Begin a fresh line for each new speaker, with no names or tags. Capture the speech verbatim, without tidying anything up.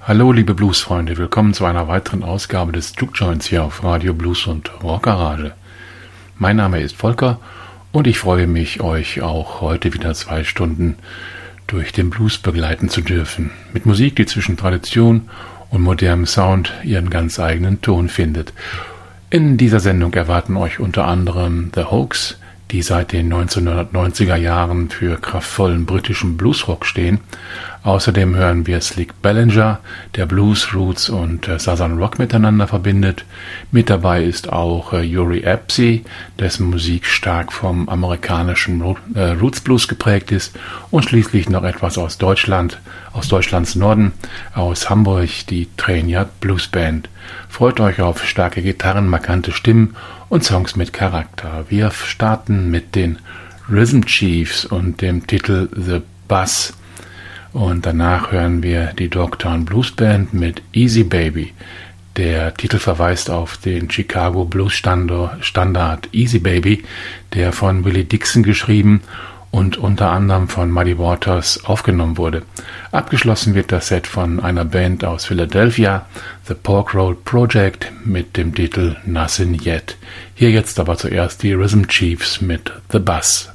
Hallo liebe Bluesfreunde, willkommen zu einer weiteren Ausgabe des Juke Joints hier auf Radio Blues und Rockgarage. Mein Name ist Volker und ich freue mich, euch auch heute wieder zwei Stunden durch den Blues begleiten zu dürfen. Mit Musik, die zwischen Tradition und modernem Sound ihren ganz eigenen Ton findet. In dieser Sendung erwarten euch unter anderem The Hoax, die seit den neunzehnhundertneunziger Jahren für kraftvollen britischen Bluesrock stehen. Außerdem hören wir Slick Ballinger, der Blues, Roots und äh, Southern Rock miteinander verbindet. Mit dabei ist auch äh, Uri Apsey, dessen Musik stark vom amerikanischen äh, Roots Blues geprägt ist. Und schließlich noch etwas aus Deutschland, aus Deutschlands Norden, aus Hamburg, die Trainjagd Blues Band. Freut euch auf starke Gitarren, markante Stimmen und Songs mit Charakter. Wir starten mit den Rhythm Chiefs und dem Titel The Bus. Und danach hören wir die Dogtown Blues Band mit Easy Baby. Der Titel verweist auf den Chicago Blues Standard Easy Baby, der von Willie Dixon geschrieben und unter anderem von Muddy Waters aufgenommen wurde. Abgeschlossen wird das Set von einer Band aus Philadelphia, The Pork Road Project, mit dem Titel Nothing Yet. Hier jetzt aber zuerst die Rhythm Chiefs mit The Bus.